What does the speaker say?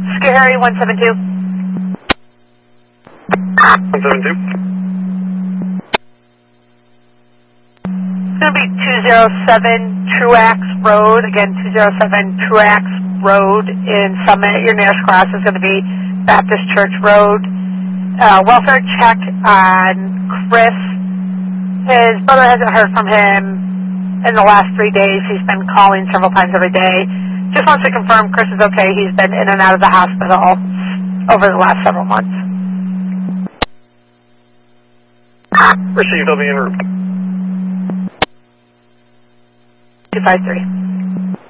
Scary 172. 172. It's going to be 207 Truax Road. Again, 207 Truax Road in Summit. Your nearest cross is going to be Baptist Church Road. Welfare check on Chris. His brother hasn't heard from him in the last 3 days. He's been calling several times every day. Just wants to confirm Chris is okay. He's been in and out of the hospital over the last several months. Received, I'll be en route. 253.